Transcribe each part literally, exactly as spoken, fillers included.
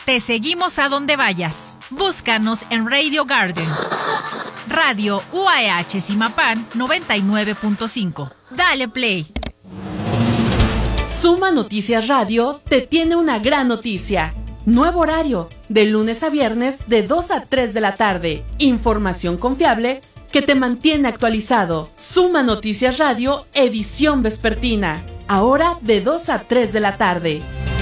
Te seguimos a donde vayas. Búscanos en Radio Garden. Radio U A H Zimapán noventa y nueve punto cinco. Dale play. Suma Noticias Radio te tiene una gran noticia. Nuevo horario, de lunes a viernes de dos a tres de la tarde. Información confiable que te mantiene actualizado. Suma Noticias Radio, edición vespertina. Ahora de dos a tres de la tarde.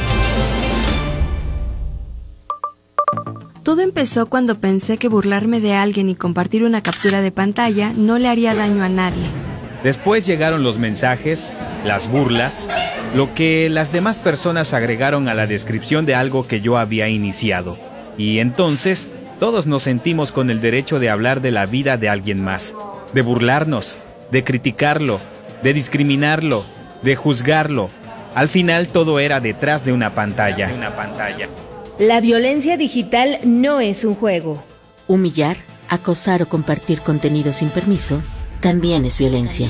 Todo empezó cuando pensé que burlarme de alguien y compartir una captura de pantalla no le haría daño a nadie. Después llegaron los mensajes, las burlas, lo que las demás personas agregaron a la descripción de algo que yo había iniciado. Y entonces, todos nos sentimos con el derecho de hablar de la vida de alguien más, de burlarnos, de criticarlo, de discriminarlo, de juzgarlo. Al final todo era detrás de una pantalla. Una pantalla. La violencia digital no es un juego. Humillar, acosar o compartir contenido sin permiso también es violencia.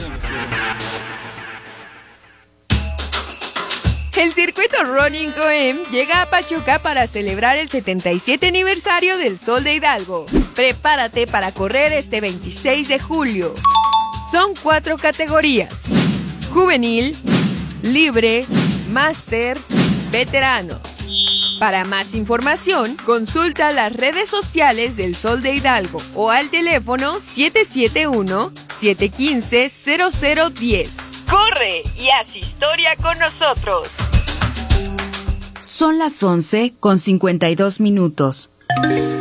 El circuito Running C O E M llega a Pachuca para celebrar el setenta y siete aniversario del Sol de Hidalgo. Prepárate para correr este veintiséis de julio. Son cuatro categorías: juvenil, libre, máster, veteranos. Para más información, consulta las redes sociales del Sol de Hidalgo o al teléfono siete siete uno, siete uno cinco, cero cero uno cero. ¡Corre y haz historia con nosotros! Son las once con cincuenta y dos minutos.